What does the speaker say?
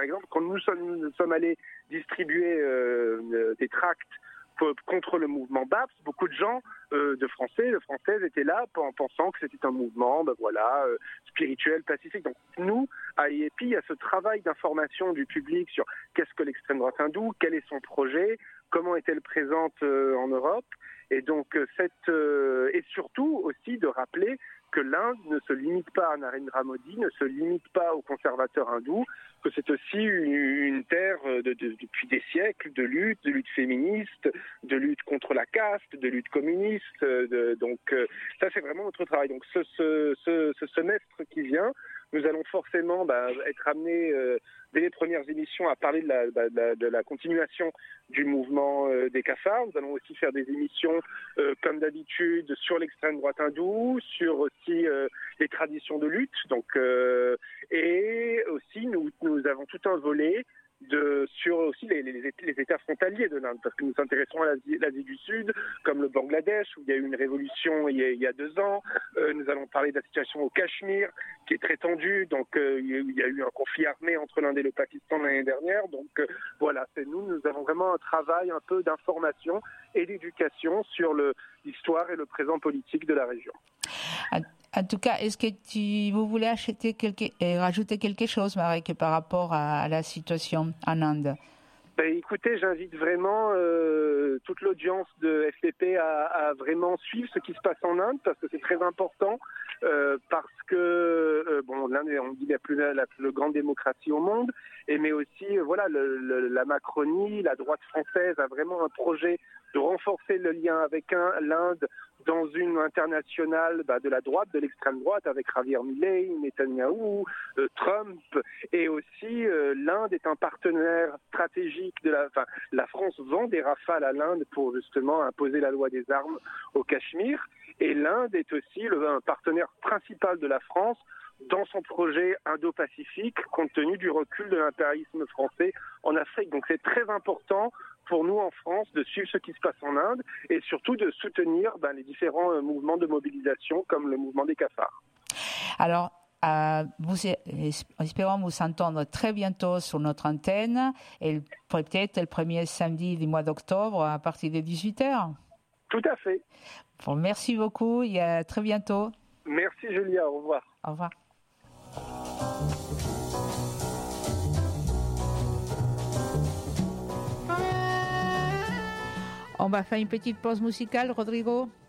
exemple, quand nous sommes allés distribuer des tracts contre le mouvement BAPS, beaucoup de gens de Français, de Françaises étaient là pensant que c'était un mouvement spirituel, pacifique. Donc nous, à IEPI, il y a ce travail d'information du public sur qu'est-ce que l'extrême droite hindoue, quel est son projet, comment est-elle présente en Europe, et donc et surtout aussi de rappeler que l'Inde ne se limite pas à Narendra Modi, ne se limite pas aux conservateurs hindous, que c'est aussi une terre depuis des siècles de lutte féministe, de lutte contre la caste, de lutte communiste. Donc ça, c'est vraiment notre travail. Donc ce semestre qui vient, nous allons forcément être amenés dès les premières émissions à parler de la continuation du mouvement des cafards. Nous allons aussi faire des émissions comme d'habitude sur l'extrême droite hindoue, sur aussi les traditions de lutte. Donc et aussi nous avons tout un volet sur aussi les États frontaliers de l'Inde, parce que nous nous intéressons à l'Asie du Sud, comme le Bangladesh, où il y a eu une révolution il y a 2 ans. Nous allons parler de la situation au Cachemire, qui est très tendue. Donc, il y a eu un conflit armé entre l'Inde et le Pakistan l'année dernière. Donc, voilà, nous avons vraiment un travail un peu d'information et d'éducation sur l'histoire et le présent politique de la région. En tout cas, est-ce que vous voulez rajouter quelque chose, Marek, par rapport à la situation en Inde? Écoutez, j'invite vraiment toute l'audience de FPP à vraiment suivre ce qui se passe en Inde, parce que c'est très important, parce que l'Inde est, on dit, la plus grande démocratie au monde, mais aussi la Macronie, la droite française a vraiment un projet de renforcer le lien avec l'Inde dans une internationale de la droite, de l'extrême droite, avec Javier Milei, Netanyahou, Trump, et aussi l'Inde est un partenaire stratégique la France vend des Rafales à l'Inde pour justement imposer la loi des armes au Cachemire, et l'Inde est aussi un partenaire principal de la France dans son projet Indo-Pacifique, compte tenu du recul de l'impérialisme français en Afrique. Donc c'est très important pour nous en France de suivre ce qui se passe en Inde et surtout de soutenir les différents mouvements de mobilisation comme le mouvement des cafards. Alors, espérons vous entendre très bientôt sur notre antenne, et peut-être le premier samedi du mois d'octobre à partir de 18h. Tout à fait. Bon, merci beaucoup et à très bientôt. Merci Julia, au revoir. Au revoir. On va faire une petite pause musicale, Rodrigo.